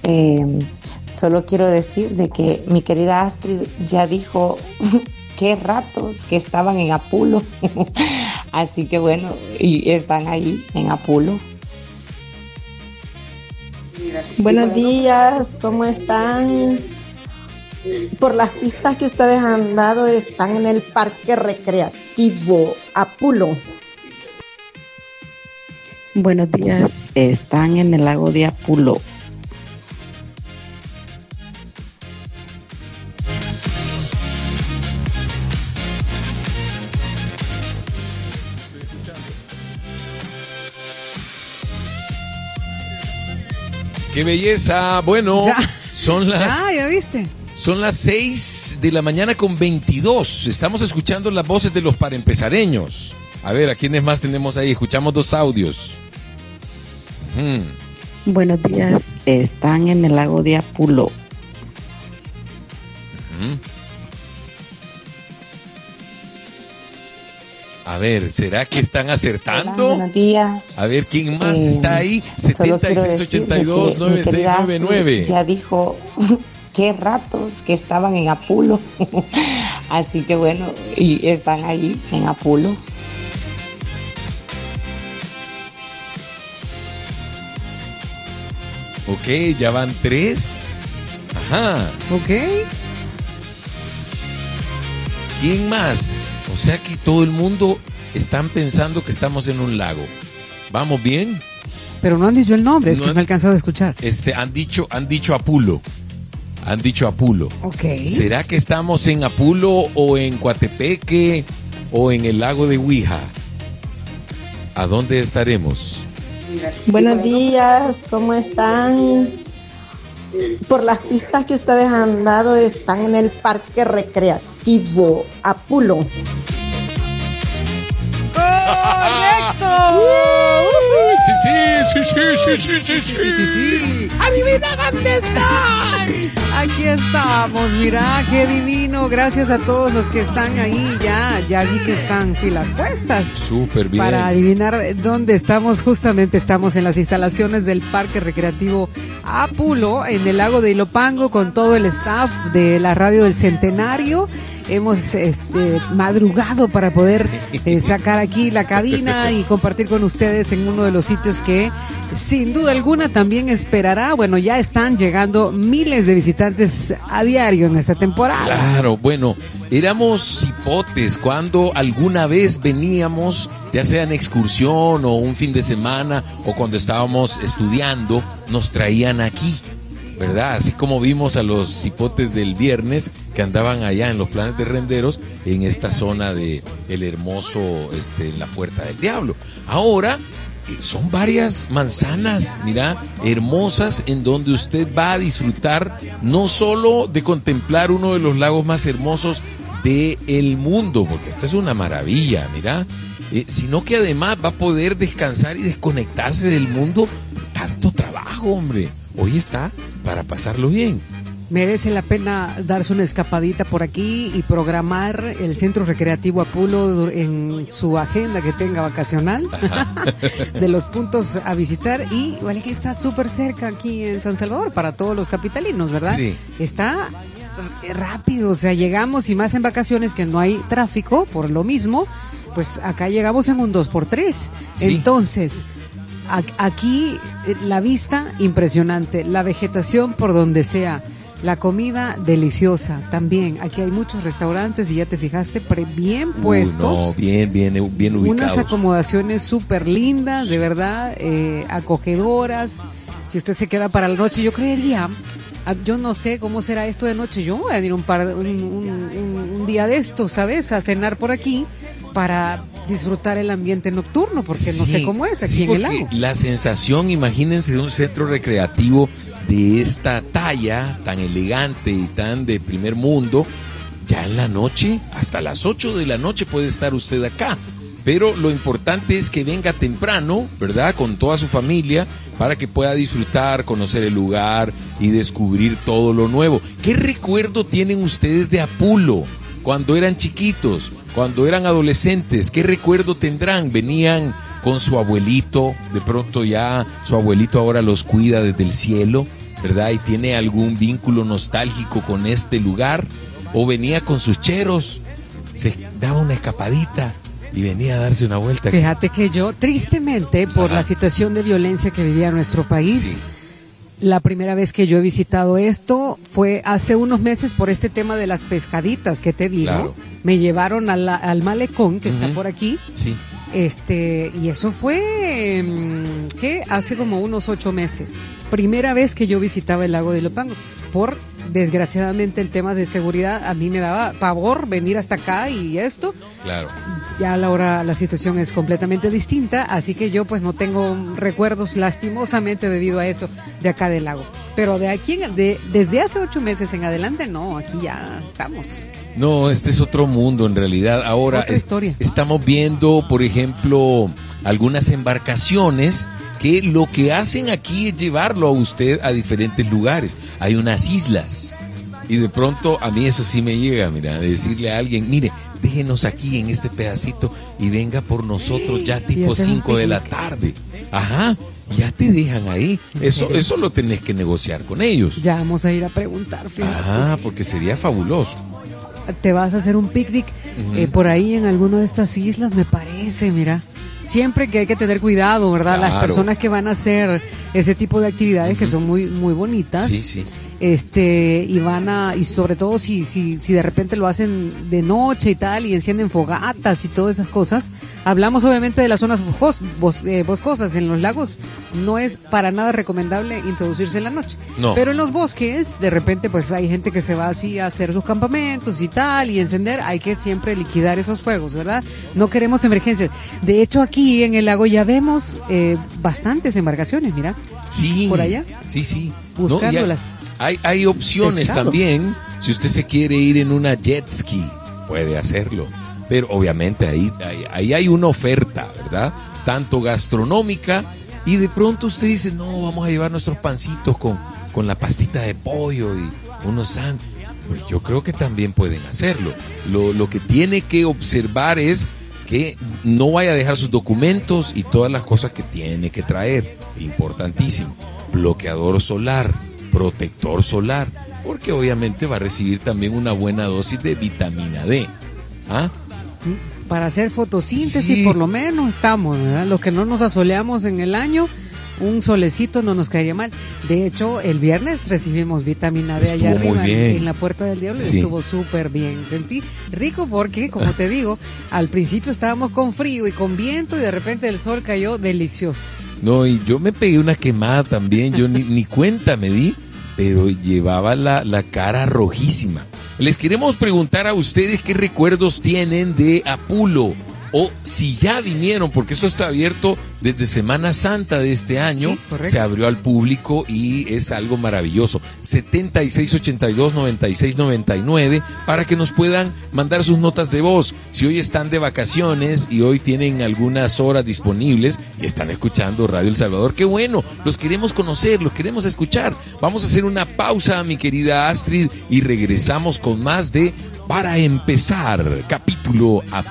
Solo quiero decir de que mi querida Astrid ya dijo qué ratos que estaban en Apulo. Así que bueno, y están ahí en Apulo. Buenos días, ¿cómo están? Por las pistas que ustedes han dado, están en el Parque Recreativo Apulo. Buenos días, están en el lago de Apulo. ¡Qué belleza! Bueno, son las... ¿Ya viste? Son las 6 de la mañana con 22. Estamos escuchando las voces de los paraempezareños. A ver, ¿a quiénes más tenemos ahí? Escuchamos 2 audios. Buenos días, están en el lago de Apulo. A ver, ¿será que están acertando? Hola, buenos días. A ver, ¿quién más está ahí? 7682-9699. Ya dijo qué ratos que estaban en Apulo. Así que bueno, y están ahí en Apulo. Ok, ya van 3. Ajá. Ok. ¿Quién más? O sea que todo el mundo están pensando que estamos en un lago. ¿Vamos bien? Pero no han dicho el nombre, es que no he alcanzado a escuchar. Han dicho Apulo. Han dicho Apulo. Ok. ¿Será que estamos en Apulo o en Coatepeque o en el lago de Huija? ¿A dónde estaremos? Buenos días, ¿cómo están? Por las pistas que ustedes han dado, están en el Parque Recreativo Apulo. ¡Correcto! Sí. ¡Adivina dónde están! Aquí estamos, mira, qué divino. Gracias a todos los que están ahí. Ya vi que están pilas puestas. Súper bien. Para adivinar dónde estamos, justamente estamos en las instalaciones del Parque Recreativo Apulo, en el lago de Ilopango, con todo el staff de la Radio del Centenario. Hemos madrugado para poder sacar aquí la cabina y compartir con ustedes en uno de los sitios que sin duda alguna también esperará. Bueno, ya están llegando miles de visitantes a diario en esta temporada. Claro, bueno, éramos cipotes cuando alguna vez veníamos, ya sea en excursión o un fin de semana o cuando estábamos estudiando, nos traían aquí, ¿verdad? Así como vimos a los cipotes del viernes que andaban allá en los Planes de Renderos, en esta zona de El Hermoso, en la Puerta del Diablo. Ahora son varias manzanas, mira, hermosas, en donde usted va a disfrutar no solo de contemplar uno de los lagos más hermosos del mundo, porque esta es una maravilla, mira, sino que además va a poder descansar y desconectarse del mundo. Tanto trabajo, hombre. Hoy está para pasarlo bien. Merece la pena darse una escapadita por aquí y programar el Centro Recreativo Apulo en su agenda que tenga vacacional de los puntos a visitar. Y vale que está súper cerca aquí en San Salvador para todos los capitalinos, ¿verdad? Sí. Está rápido, o sea, llegamos y más en vacaciones que no hay tráfico, por lo mismo, pues acá llegamos en un 2x3. Sí. Entonces, aquí la vista impresionante, la vegetación por donde sea, la comida deliciosa también. Aquí hay muchos restaurantes y ya te fijaste, bien puestos. No, bien ubicados. Unas acomodaciones súper lindas, de verdad, acogedoras. Si usted se queda para la noche, yo creería, yo no sé cómo será esto de noche, yo voy a ir un día de estos, ¿sabes? A cenar por aquí para disfrutar el ambiente nocturno, porque no sé cómo es aquí en el lago. La sensación, imagínense un centro recreativo de esta talla, tan elegante y tan de primer mundo, ya en la noche, hasta las 8 de la noche puede estar usted acá. Pero lo importante es que venga temprano, ¿verdad? Con toda su familia, para que pueda disfrutar, conocer el lugar y descubrir todo lo nuevo. ¿Qué recuerdo tienen ustedes de Apulo cuando eran chiquitos, cuando eran adolescentes? ¿Qué recuerdo tendrán? ¿Venían con su abuelito? De pronto ya su abuelito ahora los cuida desde el cielo. ¿verdad? Y tiene algún vínculo nostálgico con este lugar, o venía con sus cheros, se daba una escapadita y venía a darse una vuelta. Fíjate que yo, tristemente, por la situación de violencia que vivía nuestro país, la primera vez que yo he visitado esto fue hace unos meses por este tema de las pescaditas que te digo. Claro. Me llevaron al malecón que está por aquí. Sí. Y eso fue, ¿qué? Hace como unos 8 meses. Primera vez que yo visitaba el lago de Ilopango. Desgraciadamente, el tema de seguridad a mí me daba pavor venir hasta acá y esto. Claro. Ya ahora la situación es completamente distinta, así que yo pues no tengo recuerdos lastimosamente debido a eso de acá del lago. Pero desde hace 8 meses en adelante, no, aquí ya estamos. No, este es otro mundo en realidad. Ahora Otra historia. Estamos viendo, por ejemplo, algunas embarcaciones que lo que hacen aquí es llevarlo a usted a diferentes lugares. Hay unas islas y de pronto a mí eso sí me llega, mira, de decirle a alguien, mire, déjenos aquí en este pedacito y venga por nosotros ya tipo 5 de la tarde. Ajá, ya te dejan ahí. Eso lo tenés que negociar con ellos. Ya vamos a ir a preguntar, fíjate. Ajá, porque sería fabuloso. Te vas a hacer un picnic por ahí en alguna de estas islas, me parece, mira. Siempre que hay que tener cuidado, ¿verdad? Claro. Las personas que van a hacer ese tipo de actividades que son muy muy bonitas. Sí, sí. Y sobre todo si de repente lo hacen de noche y tal y encienden fogatas y todas esas cosas. Hablamos obviamente de las zonas boscosas. En los lagos no es para nada recomendable introducirse en la noche. No. Pero en los bosques de repente pues hay gente que se va así a hacer sus campamentos y tal y encender. Hay que siempre liquidar esos fuegos, ¿verdad? No queremos emergencias. De hecho aquí en el lago ya vemos bastantes embarcaciones, mira. Sí. Por allá. Sí. Buscándolas. Hay opciones Pescado. también. Si usted se quiere ir en una jet ski, puede hacerlo. Pero obviamente ahí hay una oferta, ¿verdad? Tanto gastronómica, y de pronto usted dice, no, vamos a llevar nuestros pancitos con la pastita de pollo y unos sándwiches. Pues yo creo que también pueden hacerlo. Lo que tiene que observar es que no vaya a dejar sus documentos y todas las cosas que tiene que traer. Importantísimo. Bloqueador solar, protector solar, porque obviamente va a recibir también una buena dosis de vitamina D. ¿Ah? Para hacer fotosíntesis, Sí. por lo menos estamos, ¿verdad? Los que no nos asoleamos en el año, un solecito no nos caería mal. De hecho, el viernes recibimos vitamina D allá Estuvo muy arriba bien. en la Puerta del Diablo. Sí. Estuvo súper bien. Sentí rico porque, como te digo, al principio estábamos con frío y con viento y de repente el sol cayó delicioso. No, y yo me pegué una quemada también, yo ni cuenta me di, pero llevaba la cara rojísima. Les queremos preguntar a ustedes qué recuerdos tienen de Apulo, o si ya vinieron, porque esto está abierto desde Semana Santa de este año. Sí, correcto. Se abrió al público y es algo maravilloso. 7682-9699 para que nos puedan mandar sus notas de voz. Si hoy están de vacaciones y hoy tienen algunas horas disponibles y están escuchando Radio El Salvador, qué bueno, los queremos conocer, los queremos escuchar. Vamos a hacer una pausa, mi querida Astrid, y regresamos con más de Para Empezar, capítulo